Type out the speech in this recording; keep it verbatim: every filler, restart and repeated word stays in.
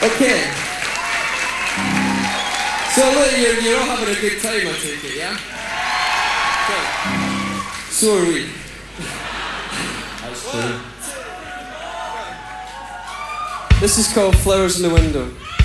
Okay. So look, you're, you're all having a good time, I take it, yeah? Okay. So are we. That's true. This is called Flowers in the Window.